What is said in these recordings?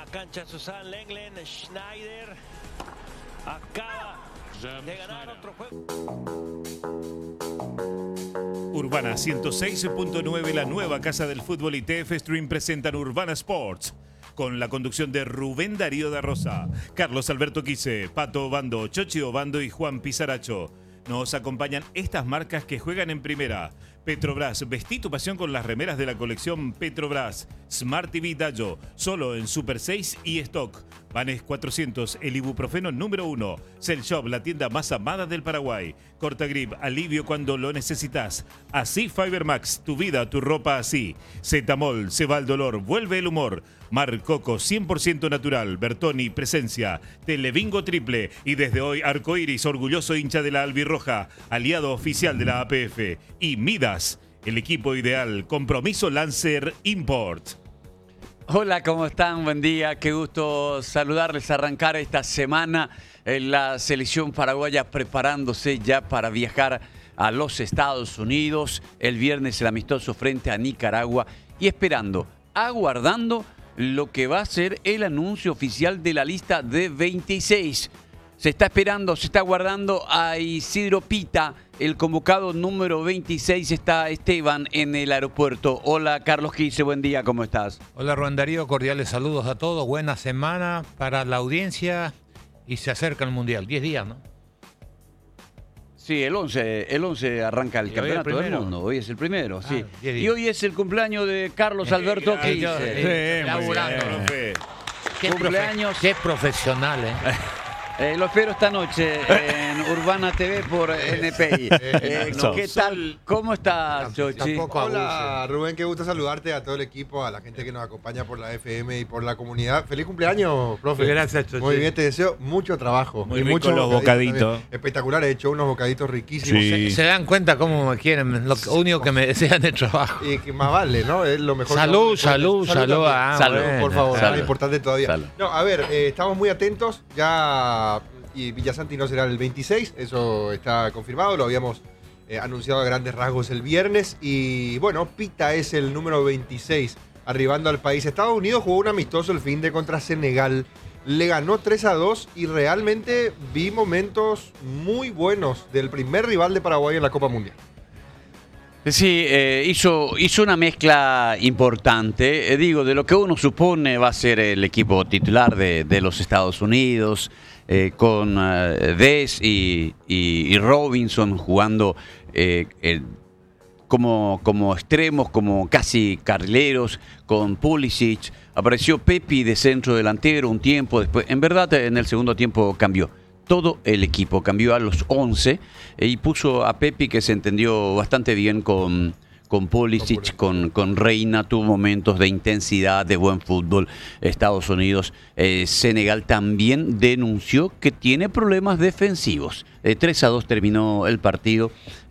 la cancha Susan Lenglen. Schneider acaba de ganar otro juego. Urbana 106.9, la nueva casa del fútbol y TF Stream presentan Urbana Sports. Con la conducción de Rubén Darío da Rosa, Carlos Alberto Quise, Pato Obando, Chochi Obando y Juan Pizaracho. Nos acompañan estas marcas que juegan en primera. Petrobras, vestí tu pasión con las remeras de la colección Petrobras. Smart TV Dallo, solo en Super 6 y Stock. Vanes 400, el ibuprofeno número 1. Cell Shop, la tienda más amada del Paraguay. Cortagrip, alivio cuando lo necesitas. Así Fibermax, tu vida, tu ropa así. Zetamol, se va el dolor, vuelve el humor. Mar Coco, 100% natural. Bertoni, presencia. Telebingo triple. Y desde hoy, Arcoiris, orgulloso hincha de la albirroja. Aliado oficial de la APF. Y Midas, el equipo ideal. Compromiso Lancer Import. Hola, ¿cómo están? Buen día, qué gusto saludarles, arrancar esta semana en la selección paraguaya preparándose ya para viajar a los Estados Unidos. El viernes el amistoso frente a Nicaragua y esperando, aguardando lo que va a ser el anuncio oficial de la lista de 26. Se está esperando, se está aguardando a Isidro Pita, el convocado número 26. Está Esteban en el aeropuerto. Hola, Carlos Quise, buen día, ¿cómo estás? Hola, Rubén Darío, cordiales saludos a todos. Buena semana para la audiencia y se acerca el Mundial. 10 días, ¿no? Sí, el 11 arranca el campeonato del mundo. Hoy es el primero, sí. Y hoy es el cumpleaños de Carlos Alberto Quise. Cumpleaños. Qué profesional, ¿eh? Lo espero esta noche en Urbana TV por NPI. ¿Qué tal? ¿Cómo estás, Chochi? Hola, Rubén, qué gusto saludarte, a todo el equipo, a la gente que nos acompaña por la FM y por la comunidad. Feliz cumpleaños, profe. Gracias, Chochi. Muy bien, te deseo mucho trabajo. Muy rico los bocaditos. Espectacular, he hecho unos bocaditos riquísimos. Sí. Se dan cuenta cómo me quieren, lo único que me desean es trabajo. Y que más vale, ¿no? Es lo mejor. Salud. Salud, Salud, por favor, salud. más importante todavía. Salud. No, a ver, estamos muy atentos, ya. Y Villasanti no será el 26, eso está confirmado, lo habíamos anunciado a grandes rasgos el viernes. Y bueno, Pita es el número 26 arribando al país. Estados Unidos jugó un amistoso el fin de contra Senegal, le ganó 3-2 y realmente vi momentos muy buenos del primer rival de Paraguay en la Copa Mundial. Sí, hizo una mezcla importante, de lo que uno supone va a ser el equipo titular de los Estados Unidos, con Dez y Robinson jugando como extremos, como casi carrileros, con Pulisic. Apareció Pepi de centro delantero un tiempo después. En verdad, en el segundo tiempo cambió. Todo el equipo cambió a los 11 y puso a Pepi, que se entendió bastante bien con Pulisic, con Reina. Tuvo momentos de intensidad, de buen fútbol. Estados Unidos, Senegal también denunció que tiene problemas defensivos. 3-2 terminó el partido.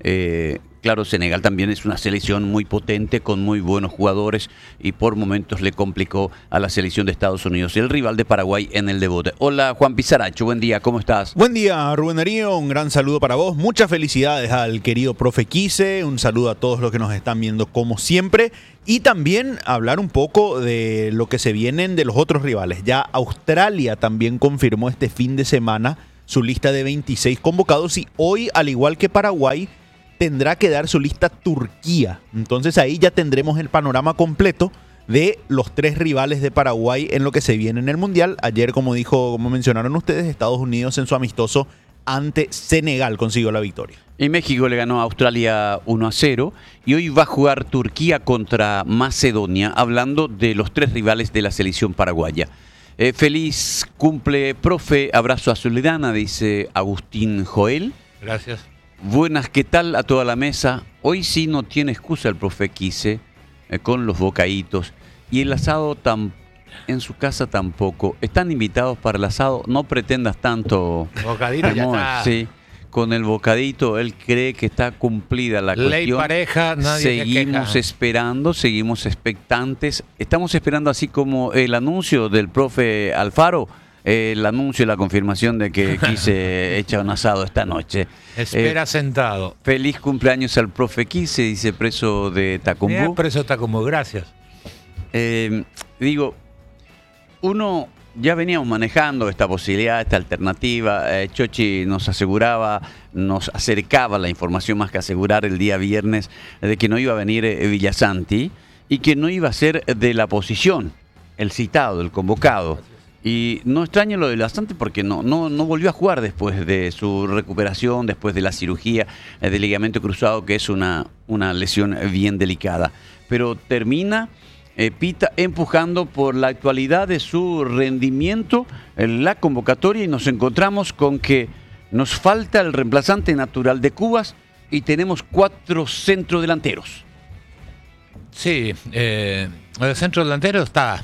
Claro, Senegal también es una selección muy potente, con muy buenos jugadores, y por momentos le complicó a la selección de Estados Unidos, el rival de Paraguay en el debut. Hola, Juan Pizaracho, buen día, ¿cómo estás? Buen día, Rubén Darío, un gran saludo para vos. Muchas felicidades al querido profe Quise, un saludo a todos los que nos están viendo como siempre. Y también hablar un poco de lo que se vienen de los otros rivales. Ya Australia también confirmó este fin de semana su lista de 26 convocados y hoy, al igual que Paraguay, tendrá que dar su lista Turquía. Entonces ahí ya tendremos el panorama completo de los tres rivales de Paraguay en lo que se viene en el Mundial. Ayer, como mencionaron ustedes, Estados Unidos en su amistoso ante Senegal consiguió la victoria. Y México le ganó a Australia 1-0 y hoy va a jugar Turquía contra Macedonia, hablando de los tres rivales de la selección paraguaya. Feliz cumple, profe, abrazo a Soledana, dice Agustín Joel. Gracias. Buenas, ¿qué tal a toda la mesa? Hoy sí no tiene excusa el profe Quise con los bocaditos. Y el asado en su casa tampoco. Están invitados para el asado, no pretendas tanto. Bocadito ya está. Sí, con el bocadito él cree que está cumplida la cuestión. Ley pareja, nadie seguimos esperando, seguimos expectantes. Estamos esperando, así como el anuncio del profe Alfaro, el anuncio y la confirmación de que Quise echa un asado esta noche. Espera sentado. Feliz cumpleaños al profe Quise, dice Preso de Tacumbú. Preso de Tacumbú, gracias. Uno, ya veníamos manejando esta posibilidad, esta alternativa. Chochi nos aseguraba, nos acercaba la información más que asegurar el día viernes de que no iba a venir Villasanti y que no iba a ser de la posición, el citado, el convocado. Y no extraño lo de Villasanti porque no volvió a jugar después de su recuperación, después de la cirugía de ligamento cruzado, que es una lesión bien delicada. Pero termina Pita empujando por la actualidad de su rendimiento en la convocatoria y nos encontramos con que nos falta el reemplazante natural de Cubas y tenemos 4 centrodelanteros. Sí, el centro delantero está,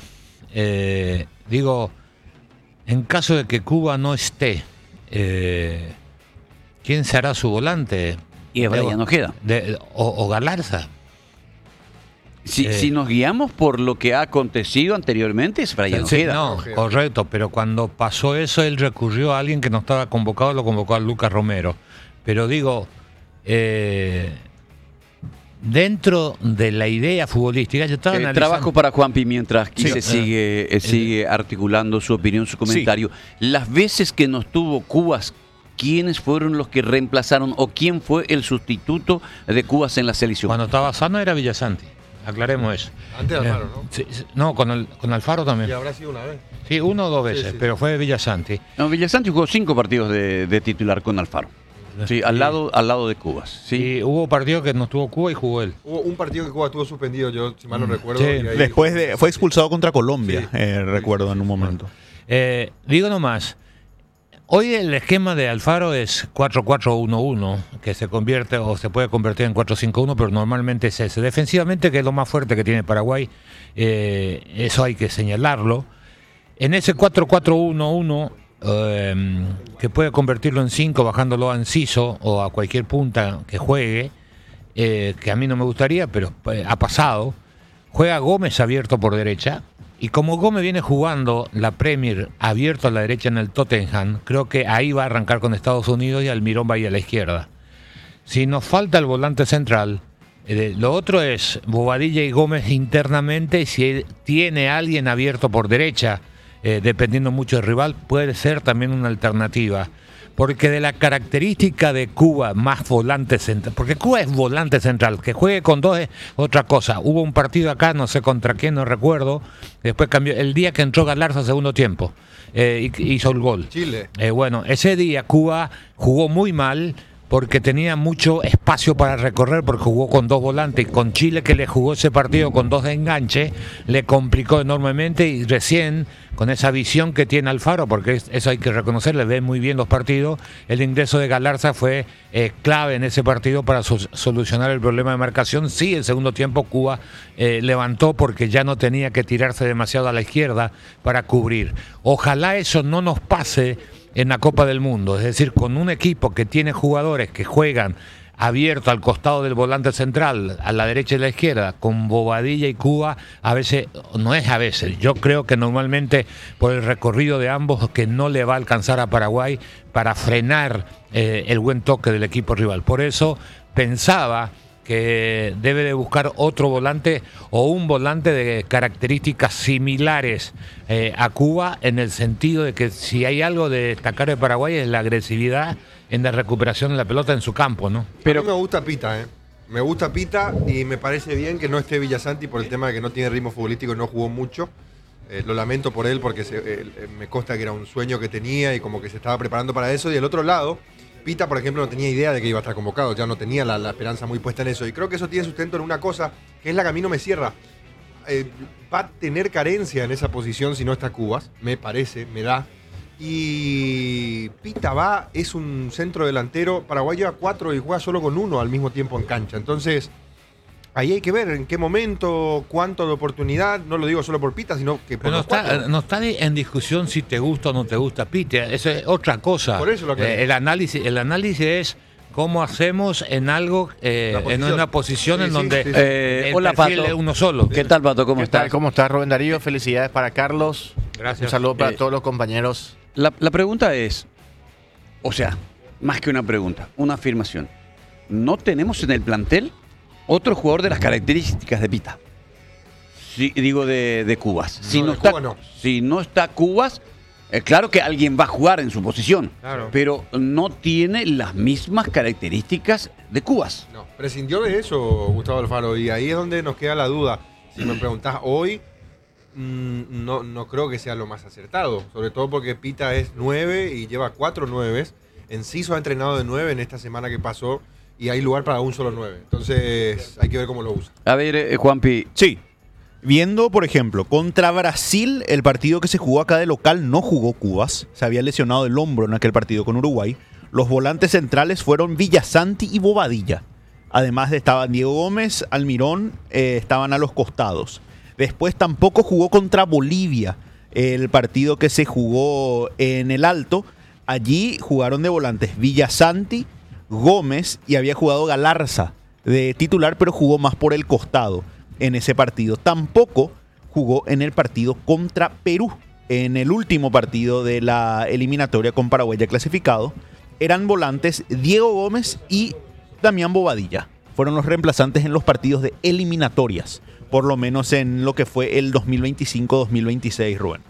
en caso de que Cuba no esté, ¿quién será su volante? Y Brian Ojeda. O Galarza. Si nos guiamos por lo que ha acontecido anteriormente, es Brian Ojeda. No, correcto, pero cuando pasó eso, él recurrió a alguien que no estaba convocado, lo convocó a Lucas Romero. Pero dentro de la idea futbolística, yo estaba analizando. Trabajo para Juanpi mientras Quise sigue articulando su opinión, su comentario. Las veces que no estuvo Cubas, ¿quiénes fueron los que reemplazaron o quién fue el sustituto de Cubas en la selección? Cuando estaba sano era Villasanti. Aclaremos eso. Antes de Alfaro, ¿no? Sí, no, con Alfaro también. Y habrá sido una vez. Sí, 1 o 2 veces, sí, pero fue Villasanti. No, Villasanti jugó 5 partidos de titular con Alfaro. Sí, al lado de Cubas. Sí. Y hubo partidos que no estuvo Cuba y jugó él. Hubo un partido que Cuba estuvo suspendido, yo si mal no recuerdo. Sí. Y ahí Después fue expulsado contra Colombia, recuerdo en un momento. Digo nomás, hoy el esquema de Alfaro es 4-4-1-1, que se convierte o se puede convertir en 4-5-1, pero normalmente es ese. Defensivamente, que es lo más fuerte que tiene Paraguay, eso hay que señalarlo. En ese 4-4-1-1, que puede convertirlo en 5 bajándolo a Enciso o a cualquier punta que juegue, que a mí no me gustaría, pero ha pasado. Juega Gómez abierto por derecha. Y como Gómez viene jugando la Premier abierto a la derecha en el Tottenham, creo que ahí va a arrancar con Estados Unidos y Almirón va a ir a la izquierda. Si nos falta el volante central, lo otro es Bobadilla y Gómez internamente. Si tiene alguien abierto por derecha, dependiendo mucho del rival, puede ser también una alternativa. Porque de la característica de Cuba, más volante central, porque Cuba es volante central, que juegue con 2 es otra cosa. Hubo un partido acá, no sé contra quién, no recuerdo, después cambió, el día que entró Galarza segundo tiempo, hizo el gol. Chile. Bueno, ese día Cuba jugó muy mal, porque tenía mucho espacio para recorrer, porque jugó con 2 volantes, y con Chile, que le jugó ese partido con 2 de enganche, le complicó enormemente, y recién, con esa visión que tiene Alfaro, porque eso hay que reconocer, le ve muy bien los partidos, el ingreso de Galarza fue clave en ese partido para solucionar el problema de marcación. Sí, el segundo tiempo Cuba levantó porque ya no tenía que tirarse demasiado a la izquierda para cubrir. Ojalá eso no nos pase en la Copa del Mundo, es decir, con un equipo que tiene jugadores que juegan abierto al costado del volante central, a la derecha y a la izquierda, con Bobadilla y Cuba, a veces, no es a veces, yo creo que normalmente por el recorrido de ambos, que no le va a alcanzar a Paraguay para frenar el buen toque del equipo rival. Por eso pensaba que debe de buscar otro volante o un volante de características similares a Cuba, en el sentido de que si hay algo de destacar de Paraguay es la agresividad en la recuperación de la pelota en su campo, ¿no? Pero a mí me gusta Pita, Me gusta Pita y me parece bien que no esté Villasanti por el tema de que no tiene ritmo futbolístico y no jugó mucho. Lo lamento por él porque me consta que era un sueño que tenía y como que se estaba preparando para eso. Y del otro lado, Pita, por ejemplo, no tenía idea de que iba a estar convocado, ya no tenía la esperanza muy puesta en eso. Y creo que eso tiene sustento en una cosa, que es la que a mí no me cierra. Va a tener carencia en esa posición si no está Cubas, me parece, me da. Y Pita es un centro delantero. Paraguay lleva 4 y juega solo con 1 al mismo tiempo en cancha. Entonces, ahí hay que ver en qué momento, cuánto de oportunidad. No lo digo solo por Pita, sino que por los 4. No está en discusión si te gusta o no te gusta Pita. Eso es otra cosa. Por eso lo que el análisis es cómo hacemos en algo, en una posición en donde hola, Pato. Es uno solo. ¿Qué tal, Pato? ¿Cómo estás? ¿Cómo estás, Rubén Darío? Felicidades para Carlos. Gracias. Un saludo para todos los compañeros. La pregunta es, o sea, más que una pregunta, una afirmación. ¿No tenemos en el plantel otro jugador de las características de Pita? Sí, digo de Cubas. Si No, no, de está, Cuba no. si no está Cubas, claro que alguien va a jugar en su posición, Claro. pero no tiene las mismas características de Cubas. No, prescindió de eso Gustavo Alfaro y ahí es donde nos queda la duda. Si me preguntás hoy, no creo que sea lo más acertado, sobre todo porque Pita es 9 y lleva 4 9s. Enciso ha entrenado de 9 en esta semana que pasó y hay lugar para un solo 9. Entonces hay que ver cómo lo usa. A ver, Juanpi, Sí. Viendo, por ejemplo, contra Brasil, el partido que se jugó acá de local no jugó Cubas. Se había lesionado el hombro en aquel partido con Uruguay. Los volantes centrales fueron Villasanti y Bobadilla. Además estaban Diego Gómez, Almirón, estaban a los costados. Después tampoco jugó contra Bolivia, el partido que se jugó en el Alto. Allí jugaron de volantes Villasanti, Gómez y había jugado Galarza de titular, pero jugó más por el costado en ese partido. Tampoco jugó en el partido contra Perú, en el último partido de la eliminatoria con Paraguay ya clasificado. Eran volantes Diego Gómez y Damián Bobadilla. Fueron los reemplazantes en los partidos de eliminatorias, por lo menos en lo que fue el 2025-2026, Rubén.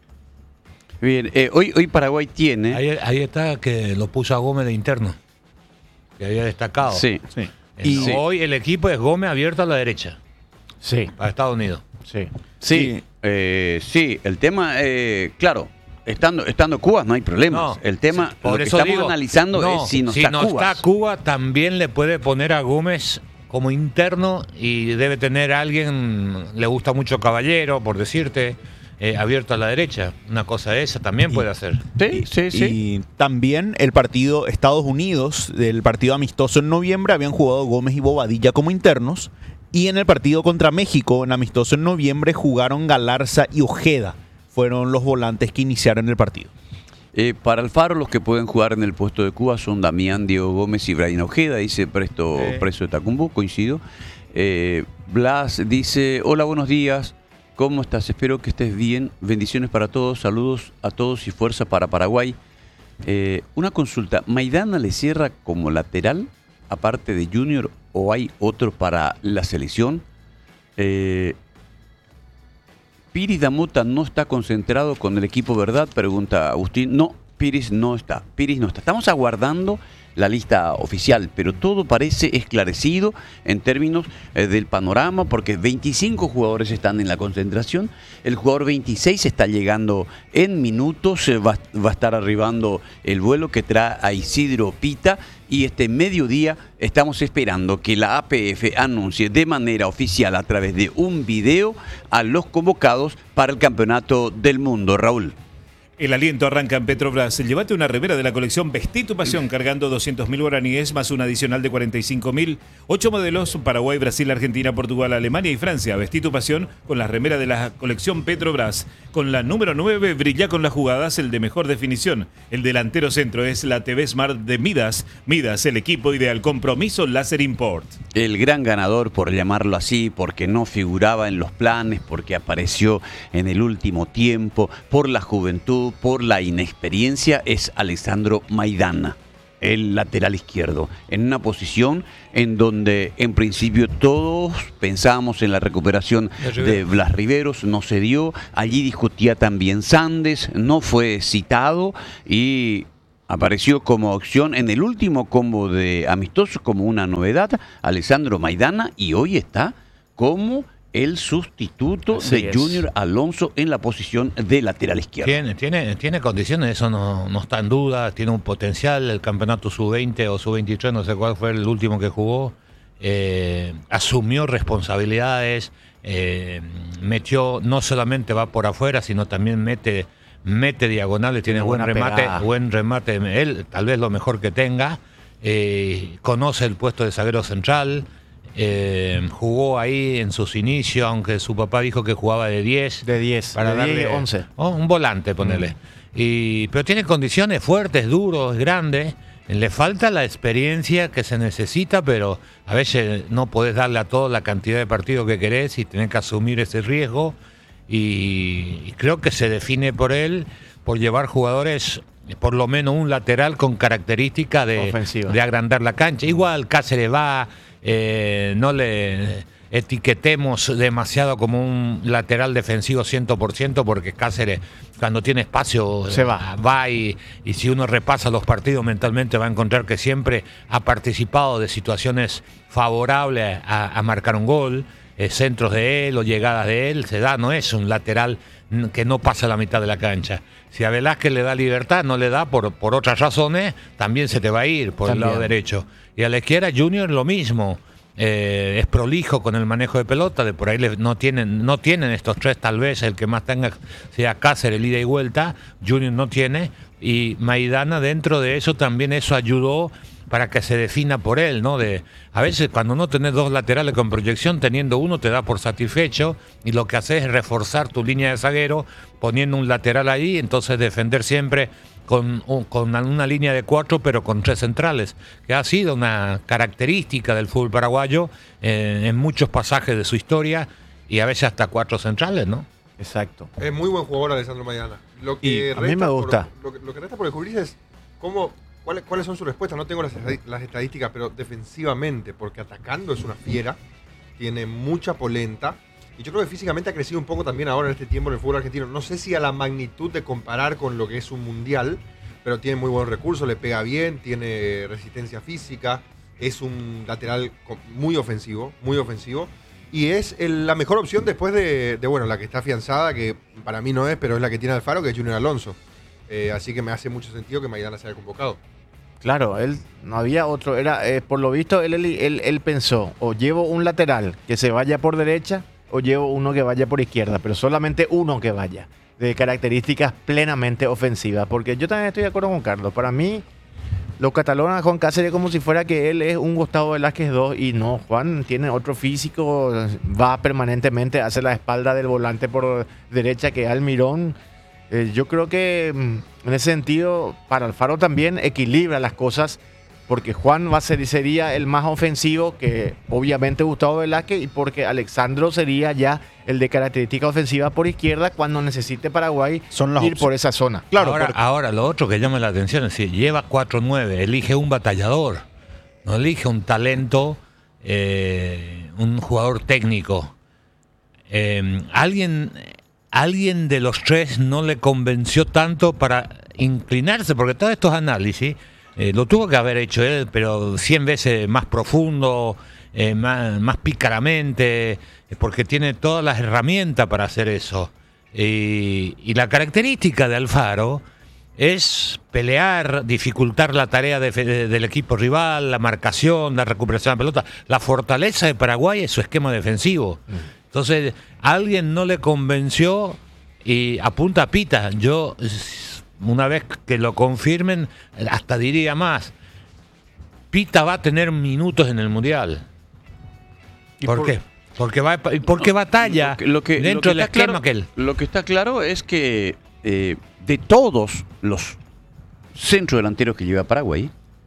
bien, hoy Paraguay tiene... Ahí está que lo puso a Gómez de interno, que había destacado. Sí, Y- Hoy el equipo es Gómez abierto a la derecha, Sí, para Estados Unidos. sí. sí, sí, el tema, claro, estando Cubas no hay problemas. El tema, por lo que eso estamos digo, analizando es si no está Cubas. está Cuba, también le puede poner a Gómez como interno y debe tener a alguien, le gusta mucho Caballero, por decirte, abierto a la derecha. Una cosa de esa también puede hacer. Sí. Y también el partido Estados Unidos, del partido amistoso en noviembre, habían jugado Gómez y Bobadilla como internos. Y en el partido contra México, en amistoso en noviembre, jugaron Galarza y Ojeda. Fueron los volantes que iniciaron el partido. Para Alfaro, los que pueden jugar en el puesto de Cuba son Damián, Diego Gómez y Brian Ojeda, dice Preso de Tacumbú, coincido. Blas dice, hola, buenos días, ¿cómo estás? Espero que estés bien, bendiciones para todos, saludos a todos y fuerza para Paraguay. Una consulta, ¿Maidana le cierra como lateral, aparte de Junior, o hay otro para la selección? Piris Damota no está concentrado con el equipo, ¿verdad? Pregunta Agustín. No, Piris no está. Estamos aguardando la lista oficial, pero todo parece esclarecido en términos del panorama, porque 25 jugadores están en la concentración. El jugador 26 está llegando en minutos. Va a estar arribando el vuelo que trae a Isidro Pita. Y este mediodía estamos esperando que la APF anuncie de manera oficial a través de un video a los convocados para el Campeonato del Mundo. Raúl. El aliento arranca en Petrobras. Llévate una remera de la colección Vestí tu pasión cargando 200.000 guaraníes más un adicional de 45.000. 8 modelos: Paraguay, Brasil, Argentina, Portugal, Alemania y Francia. Vestí tu pasión con la remera de la colección Petrobras. Con la número 9 brilla con las jugadas el de mejor definición. El delantero centro es la TV Smart de Midas. Midas, el equipo ideal. Compromiso Láser Import. El gran ganador, por llamarlo así, porque no figuraba en los planes, porque apareció en el último tiempo, por la juventud, por la inexperiencia, es Alessandro Maidana, el lateral izquierdo, en una posición en donde en principio todos pensábamos en la recuperación de Blas Riveros, no se dio. Allí discutía también Sandes, no fue citado y apareció como opción en el último combo de amistosos como una novedad Alessandro Maidana, y hoy está como el sustituto de Junior Alonso en la posición de lateral izquierdo. Tiene condiciones, eso no está en duda, tiene un potencial. El campeonato sub-20 o sub-23, no sé cuál fue el último que jugó, asumió responsabilidades, metió, no solamente va por afuera, sino también mete diagonales, tiene buen remate, él tal vez lo mejor que tenga, conoce el puesto de zaguero central. Jugó ahí en sus inicios, aunque su papá dijo que jugaba de 10. De 10, para de darle 10 y 11. Un volante, ponele. Pero tiene condiciones fuertes, duro, es grande. Le falta la experiencia que se necesita, pero a veces no podés darle a todo la cantidad de partidos que querés y tenés que asumir ese riesgo. Y creo que se define por él, por llevar jugadores, por lo menos un lateral con característica de agrandar la cancha. Igual Cáceres va, etiquetemos demasiado como un lateral defensivo 100%, porque Cáceres, cuando tiene espacio, Se va. y si uno repasa los partidos mentalmente va a encontrar que siempre ha participado de situaciones favorables a marcar un gol, centros de él o llegadas de él, se da, no es un lateral que no pasa la mitad de la cancha. Si a Velázquez le da libertad, no le da por otras razones, también se te va a ir por el lado derecho. Y a la izquierda Junior lo mismo. Es prolijo con el manejo de pelota, de por ahí no tienen estos tres, tal vez el que más tenga sea Cáceres, el ida y vuelta, Junior no tiene, y Maidana dentro de eso también eso ayudó para que se defina por él, ¿no? A veces cuando no tenés dos laterales con proyección, teniendo uno te da por satisfecho, y lo que haces es reforzar tu línea de zaguero poniendo un lateral ahí, entonces defender siempre con una línea de 4, pero con 3 centrales, que ha sido una característica del fútbol paraguayo en muchos pasajes de su historia, y a veces hasta 4 centrales, ¿no? Exacto. Es muy buen jugador Alessandro Maidana. Lo que a mí me gusta. Lo que resta por descubrir es cuáles son sus respuestas. No tengo las estadísticas, pero defensivamente, porque atacando es una fiera, tiene mucha polenta. Y yo creo que físicamente ha crecido un poco también ahora en este tiempo en el fútbol argentino. No sé si a la magnitud de comparar con lo que es un mundial, pero tiene muy buen recurso, le pega bien, tiene resistencia física, es un lateral muy ofensivo, y es la mejor opción después de la que está afianzada, que para mí no es, pero es la que tiene Alfaro, que es Junior Alonso. Así que me hace mucho sentido que Maidana se haya convocado. Claro, él no había otro. Era por lo visto, él pensó, o llevo un lateral que se vaya por derecha, o llevo uno que vaya por izquierda, pero solamente uno que vaya, de características plenamente ofensivas. Porque yo también estoy de acuerdo con Carlos. Para mí, lo catalogan a Juan Cáceres como si fuera que él es un Gustavo Velázquez 2, y no, Juan tiene otro físico, va permanentemente, hace la espalda del volante por derecha, que Almirón. Yo creo que en ese sentido, para Alfaro también equilibra las cosas, porque Juan sería el más ofensivo, que obviamente Gustavo Velázquez, y porque Alexandro sería ya el de característica ofensiva por izquierda cuando necesite Paraguay ir por esa zona. Claro, ahora lo otro que llama la atención es que lleva 4-9, elige un batallador, no elige un talento, un jugador técnico. Alguien de los tres no le convenció tanto para inclinarse, porque todos estos análisis lo tuvo que haber hecho él, pero 100 veces más profundo, más pícaramente, porque tiene todas las herramientas para hacer eso. Y la característica de Alfaro es pelear, dificultar la tarea del equipo rival, la marcación, la recuperación de la pelota. La fortaleza de Paraguay es su esquema defensivo. Entonces, a alguien no le convenció y apunta a Pita. Yo, una vez que lo confirmen, hasta diría más. Pita va a tener minutos en el Mundial. ¿Por qué? Porque batalla dentro del esquema que él. Lo que está claro es que de todos los centrodelanteros que lleva Paraguay,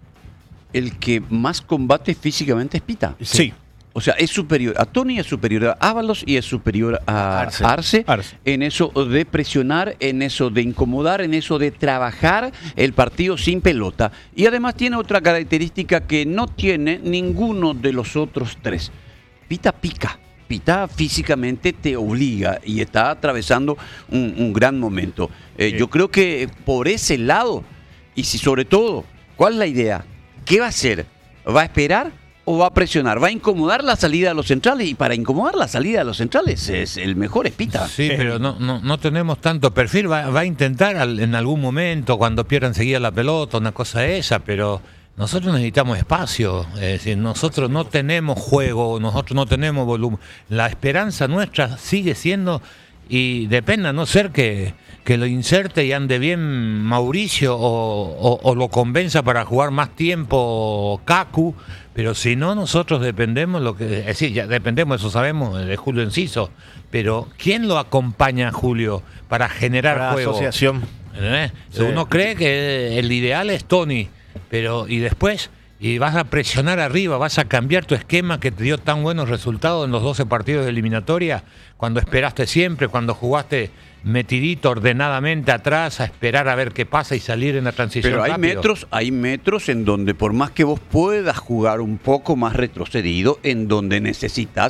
el que más combate físicamente es Pita. Sí. O sea, es superior a Tony, es superior a Ábalos y es superior a Arce en eso de presionar, en eso de incomodar, en eso de trabajar el partido sin pelota. Y además tiene otra característica que no tiene ninguno de los otros tres. Pita pica. Pita físicamente te obliga y está atravesando un gran momento. Yo creo que por ese lado, y si sobre todo, ¿cuál es la idea? ¿Qué va a hacer? ¿Va a esperar o va a presionar? ¿Va a incomodar la salida de los centrales? Y para incomodar la salida de los centrales es el mejor es Pita. Sí, pero no tenemos tanto perfil. Va a intentar en algún momento, cuando pierda enseguida la pelota, una cosa esa, pero nosotros necesitamos espacio. Es decir, nosotros no tenemos juego, nosotros no tenemos volumen. La esperanza nuestra sigue siendo, y depende a no ser que lo inserte y ande bien Mauricio o lo convenza para jugar más tiempo Kaku, pero si no, nosotros dependemos, es decir, ya dependemos, eso sabemos, de Julio Enciso, pero ¿quién lo acompaña a Julio para generar juego? Asociación. Sí. Uno cree que el ideal es Tony, pero y después vas a presionar arriba, vas a cambiar tu esquema que te dio tan buenos resultados en los 12 partidos de eliminatoria, cuando esperaste siempre, cuando jugaste metidito ordenadamente atrás a esperar a ver qué pasa y salir en la transición. Pero rápido. hay metros en donde por más que vos puedas jugar un poco más retrocedido, en donde necesitas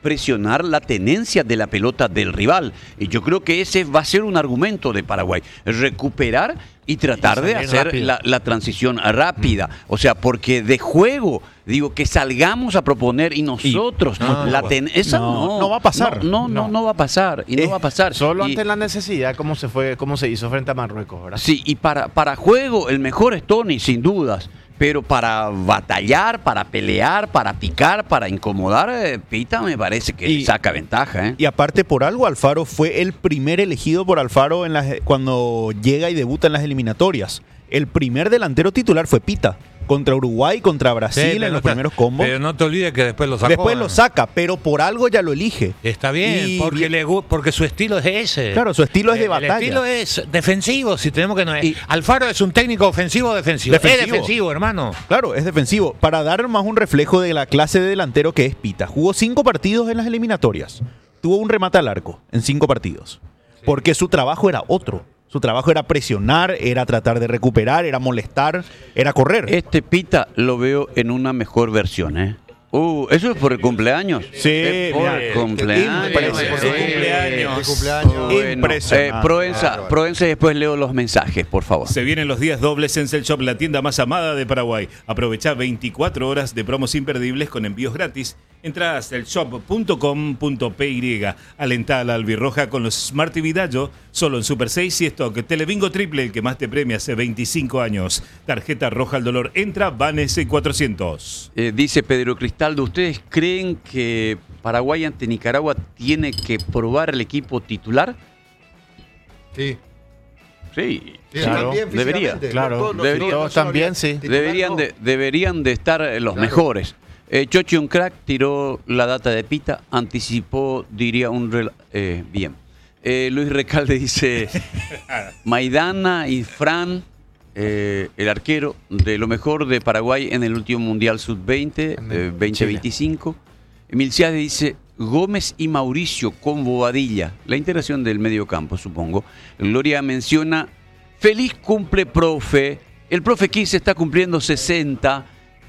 presionar la tenencia de la pelota del rival. Y yo creo que ese va a ser un argumento de Paraguay, recuperar y tratar de hacer la transición rápida. O sea, porque de juego, digo, que salgamos a proponer y nosotros, esa no va a pasar. No va a pasar. Y no va a pasar. Solo ante la necesidad, como se hizo frente a Marruecos, ¿verdad? Sí, y para juego, el mejor es Toni, sin dudas. Pero para batallar, para pelear, para picar, para incomodar, Pita me parece que saca ventaja. ¿eh? Y aparte, por algo, Alfaro fue el primer elegido por Alfaro cuando llega y debuta en las eliminatorias. El primer delantero titular fue Pita. Contra Uruguay, contra Brasil en los primeros combos. Pero no te olvides que después lo sacó. Después lo saca, pero por algo ya lo elige. Está bien, porque su estilo es ese. Claro, su estilo es de batalla. El estilo es defensivo, si tenemos que... Alfaro es un técnico ofensivo o defensivo. Es defensivo, hermano. Claro, es defensivo. Para dar más un reflejo de la clase de delantero que es Pita. Jugó 5 partidos en las eliminatorias. Tuvo un remate al arco en 5 partidos. Sí. Porque su trabajo era otro. Su trabajo era presionar, era tratar de recuperar, era molestar, era correr. Este Pita lo veo en una mejor versión, ¿eh? Eso es por el cumpleaños. Sí, por el cumpleaños. Proenza, después leo los mensajes, por favor. Se vienen los días dobles en Cell Shop, la tienda más amada de Paraguay. Aprovecha 24 horas de promos imperdibles con envíos gratis. Entra a cellshop.com.py. Alentá a la albirroja con los Smart TV Dallo, solo en Super 6 y Stock. Telebingo Triple, el que más te premia hace 25 años. Tarjeta roja al dolor. Entra Vanes 400. Dice Pedro Cristaldo, ¿ustedes creen que Paraguay ante Nicaragua tiene que probar el equipo titular? Sí. Sí, claro, debería. Claro, todos también, sí. Deberían de estar los mejores. Chochi, un crack, tiró la data de Pita, anticipó, diría bien. Luis Recalde dice, Maidana y Fran, el arquero, de lo mejor de Paraguay en el último Mundial Sub-20, 2025. Emilciade dice, Gómez y Mauricio con Bobadilla, la integración del medio campo, supongo. Gloria menciona, feliz cumple, profe. El profe Kiss está cumpliendo 60.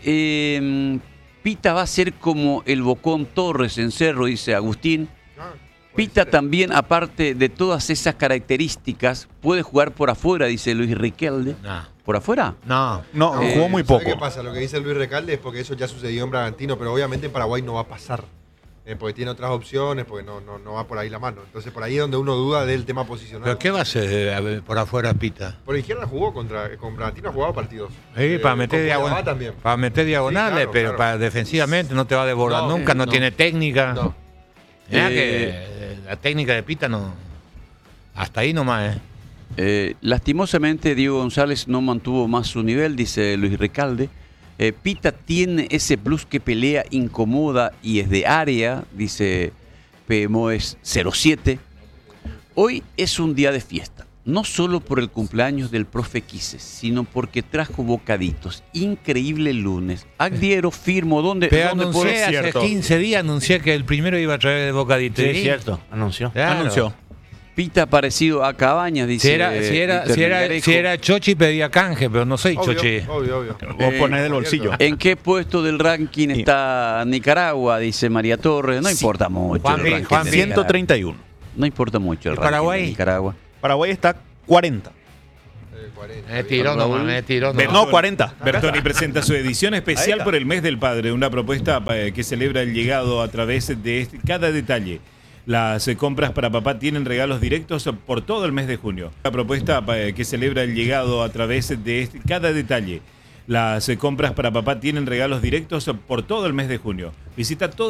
Pita va a ser como el Bocón Torres en Cerro, dice Agustín. Pita también, aparte de todas esas características, puede jugar por afuera, dice Luis Riquelme. ¿Por afuera? No, jugó muy poco. ¿Qué pasa? Lo que dice Luis Recalde es porque eso ya sucedió en Bragantino, pero obviamente en Paraguay no va a pasar. Porque tiene otras opciones, porque no va por ahí la mano. Entonces por ahí es donde uno duda del tema posicional. ¿Pero qué va a hacer por afuera Pita? Por izquierda jugó con Bragantino, ha jugado partidos. Sí, para meter diagonales. Para meter diagonales, sí, pero para defensivamente no te va a desbordar nunca, no tiene técnica. No. Que la técnica de Pita no. Hasta ahí nomás, lastimosamente Diego González no mantuvo más su nivel, dice Luis Recalde. Pita tiene ese plus que pelea, incomoda y es de área, dice PMOES 07. Hoy es un día de fiesta, no solo por el cumpleaños del profe Quises, sino porque trajo bocaditos. Increíble el lunes. Agdiero, firmo, ¿dónde anuncié hace 15 días, anuncié que el primero iba a traer el bocadito. Sí, es cierto, anunció. Claro. Anunció. Pita parecido a Cabañas, dice. Si era Chochi pedía canje, pero no soy Chochi. Obvio. Vos ponés del bolsillo. ¿En qué puesto del ranking está Nicaragua? Dice María Torres. No importa mucho. Juan 131. No importa mucho el ranking Paraguay? de Nicaragua. Paraguay está 40. No, 40. Bertoni presenta su edición especial por el mes del padre, una propuesta que celebra el llegado a través de cada detalle. Las compras para papá tienen regalos directos por todo el mes de junio. La propuesta que celebra el llegado a través de cada detalle. Las compras para papá tienen regalos directos por todo el mes de junio. Visita todo